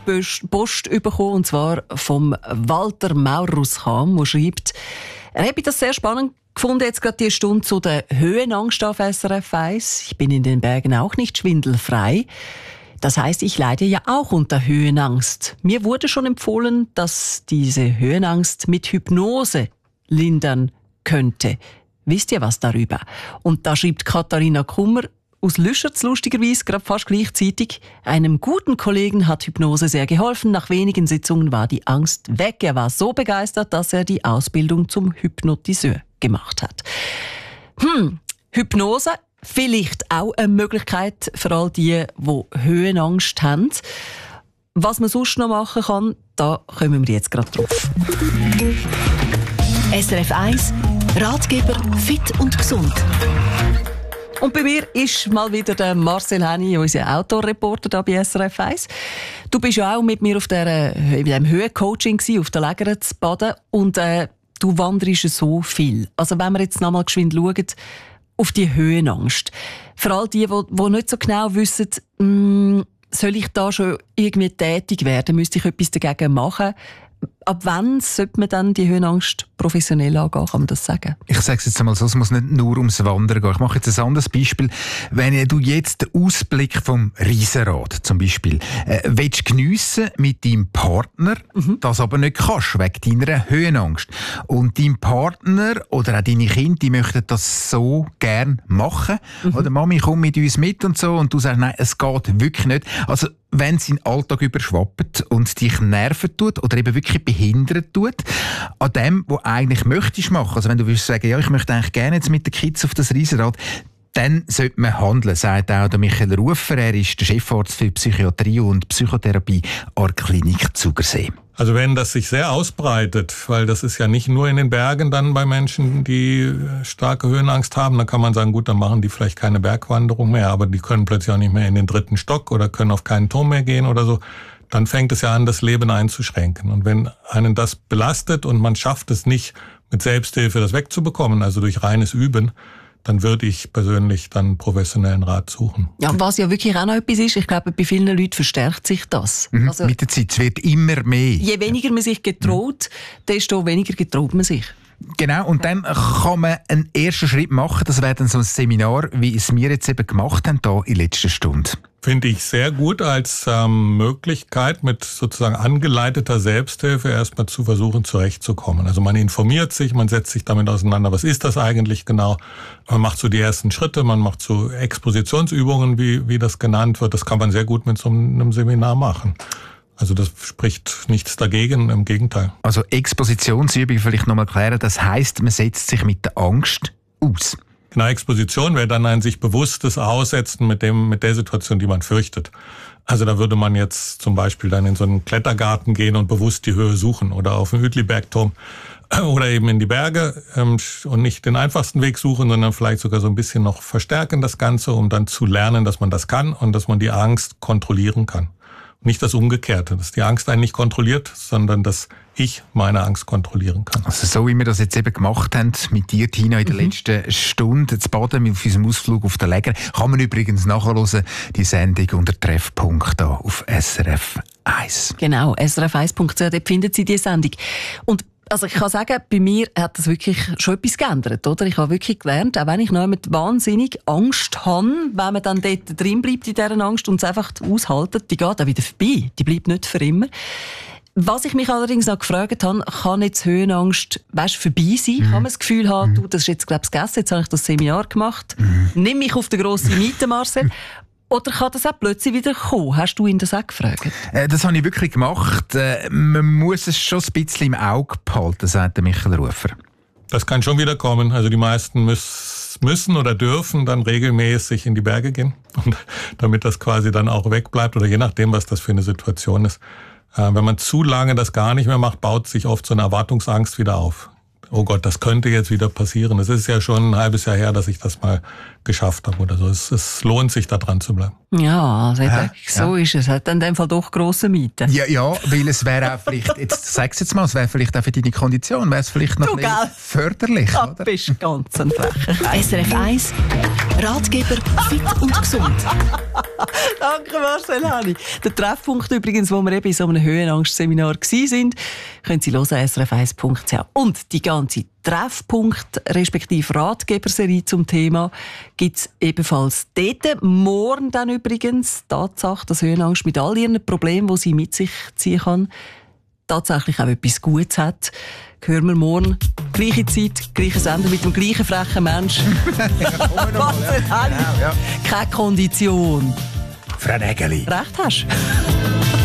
Post bekommen, und zwar vom Walter Maurus-Kam, der schreibt, er habe das sehr spannend gefunden, jetzt gerade die Stunde zu der Höhenangst auf SRF 1. Ich bin in den Bergen auch nicht schwindelfrei. Das heisst, ich leide ja auch unter Höhenangst. Mir wurde schon empfohlen, dass diese Höhenangst mit Hypnose lindern könnte. Wisst ihr was darüber? Und da schreibt Katharina Kummer aus Lüschertz lustigerweise gerade fast gleichzeitig: Einem guten Kollegen hat Hypnose sehr geholfen. Nach wenigen Sitzungen war die Angst weg. Er war so begeistert, dass er die Ausbildung zum Hypnotiseur gemacht hat. Hypnose, vielleicht auch eine Möglichkeit für all die Höhenangst haben. Was man sonst noch machen kann, da kommen wir jetzt gerade drauf. SRF 1, Ratgeber fit und gesund. Und bei mir ist mal wieder der Marcel Henny, unser Outdoor-Reporter da bei SRF 1. Du bist ja auch mit mir auf dem Höhencoaching auf der Lägere zu Baden und du wanderst so viel. Also wenn wir jetzt noch mal geschwind schauen auf die Höhenangst. Für all die nicht so genau wissen, soll ich da schon irgendwie tätig werden? Müsste ich etwas dagegen machen? Ab wann sollte man dann die Höhenangst professionell angehen, kann man das sagen? Ich sage es jetzt einmal so, es muss nicht nur ums Wandern gehen. Ich mache jetzt ein anderes Beispiel. Wenn du jetzt den Ausblick vom Riesenrad zum Beispiel willst geniessen mit deinem Partner, das aber nicht kannst, wegen deiner Höhenangst. Und dein Partner oder auch deine Kinder, die möchten das so gern machen. Oder Mami, komm mit uns mit und so. Und du sagst, nein, es geht wirklich nicht. Also, wenn es deinen Alltag überschwappt und dich nerven tut oder eben wirklich behindert tut, an dem, was eigentlich möchtest machen. Also wenn du willst sagen, ja, ich möchte eigentlich gerne jetzt mit den Kids auf das Riesenrad, dann sollte man handeln, sagt auch der Michael Rufer. Er ist der Chefarzt für Psychiatrie und Psychotherapie an der Klinik Zugersee. Also wenn das sich sehr ausbreitet, weil das ist ja nicht nur in den Bergen dann bei Menschen, die starke Höhenangst haben, dann kann man sagen, gut, dann machen die vielleicht keine Bergwanderung mehr, aber die können plötzlich auch nicht mehr in den 3. Stock oder können auf keinen Turm mehr gehen oder so. Dann fängt es ja an, das Leben einzuschränken. Und wenn einen das belastet und man schafft es nicht, mit Selbsthilfe das wegzubekommen, also durch reines Üben, dann würde ich persönlich dann professionellen Rat suchen. Ja, was ja wirklich auch noch etwas ist, ich glaube, bei vielen Leuten verstärkt sich das. Also, mit der Zeit, es wird immer mehr. Je weniger man sich getraut, desto weniger getraut man sich. Genau, und dann kann man einen ersten Schritt machen. Das wäre dann so ein Seminar, wie es wir jetzt eben gemacht haben, hier in letzter Stunde. Finde ich sehr gut als Möglichkeit, mit sozusagen angeleiteter Selbsthilfe erstmal zu versuchen, zurechtzukommen. Also man informiert sich, man setzt sich damit auseinander, was ist das eigentlich genau? Man macht so die ersten Schritte, man macht so Expositionsübungen, wie das genannt wird. Das kann man sehr gut mit so einem Seminar machen. Also das spricht nichts dagegen, im Gegenteil. Also Expositionsübung, vielleicht nochmal klären, das heisst, man setzt sich mit der Angst aus. Genau, Exposition wäre dann ein sich bewusstes Aussetzen mit der Situation, die man fürchtet. Also da würde man jetzt zum Beispiel dann in so einen Klettergarten gehen und bewusst die Höhe suchen oder auf den Uetlibergturm oder eben in die Berge und nicht den einfachsten Weg suchen, sondern vielleicht sogar so ein bisschen noch verstärken das Ganze, um dann zu lernen, dass man das kann und dass man die Angst kontrollieren kann. Nicht das Umgekehrte, dass die Angst einen nicht kontrolliert, sondern dass ich meine Angst kontrollieren kann. Also so wie wir das jetzt eben gemacht haben mit dir, Tina, in der letzten Stunde zu Baden auf unserem Ausflug auf der Läger, kann man übrigens nachhören, die Sendung unter Treffpunkt da auf SRF 1. Genau, srf1.ch, dort finden Sie die Sendung. Und also ich kann sagen, bei mir hat das wirklich schon etwas geändert, oder? Ich habe wirklich gelernt, auch wenn ich noch mit wahnsinnig Angst habe, wenn man dann dort drin bleibt in dieser Angst und es einfach aushaltet, die geht auch wieder vorbei. Die bleibt nicht für immer. Was ich mich allerdings noch gefragt habe, kann jetzt Höhenangst, vorbei sein? Kann man das Gefühl haben, du, das ist jetzt, glaube ich, gegessen, jetzt habe ich das Seminar gemacht. Nimm mich auf den grossen Miete, Marcel. Oder kann das auch plötzlich wieder kommen? Hast du ihn das auch gefragt? Das habe ich wirklich gemacht. Man muss es schon ein bisschen im Auge behalten, sagt der Michael Rufer. Das kann schon wieder kommen. Also die meisten müssen oder dürfen dann regelmäßig in die Berge gehen, und damit das quasi dann auch wegbleibt oder je nachdem, was das für eine Situation ist. Wenn man zu lange das gar nicht mehr macht, baut sich oft so eine Erwartungsangst wieder auf. Oh Gott, das könnte jetzt wieder passieren. Es ist ja schon ein halbes Jahr her, dass ich das mal geschafft habe oder so. Es lohnt sich, da dran zu bleiben. Ja, also so ist es. Hat in dem Fall doch grosse Mieten. Ja, weil es wäre auch vielleicht, sag's jetzt mal, es wäre vielleicht auch für deine Kondition, wäre es vielleicht noch ein bisschen förderlich, Ja, oder? bist ganz ein Frecher. SRF 1, Ratgeber fit und gesund. Danke, Marcel Hani. Der Treffpunkt übrigens, wo wir eben in so einem Höhenangstseminar waren, können Sie hören, srf1.ch. Und die ganze Treffpunkt respektive Ratgeberserie zum Thema gibt es ebenfalls dort. Morgen dann übrigens Tatsache, dass Höhenangst mit all ihren Problemen, die sie mit sich ziehen kann, tatsächlich auch etwas Gutes hat. Hören wir morgen, gleiche Zeit, gleiche Sender mit dem gleichen frechen Mensch. Marcel Hani. Keine Kondition. Frau Nägeli. Recht hast.